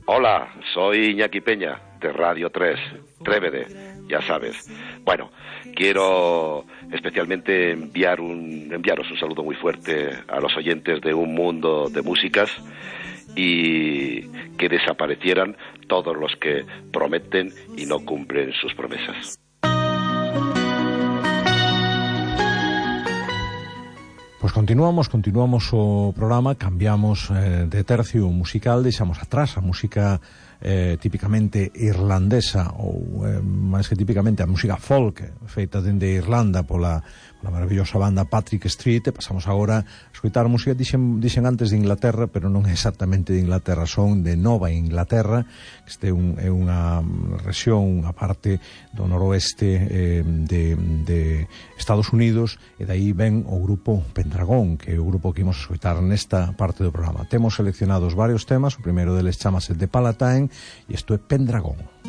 Hola, soy Iñaki Peña, de Radio 3, Trévede, ya sabes. Bueno, quiero especialmente enviaros un saludo muy fuerte a los oyentes de Un Mundo de Músicas y que desaparecieran todos los que prometen y no cumplen sus promesas. Pois continuamos o programa, cambiamos de tercio musical, deixamos atrás a música típicamente irlandesa ou máis que típicamente a música folk feita dende Irlanda pola maravillosa banda Patrick Street, e pasamos agora a escoitar música, dixen antes de Inglaterra, pero non é exactamente de Inglaterra, son de Nova Inglaterra, que este é unha rexión, unha parte do noroeste de Estados Unidos, e daí ven o grupo Pendragon, que é o grupo que imos escoitar nesta parte do programa. Temos seleccionados varios temas, o primeiro deles chamase The Palatine, e isto é Pendragon.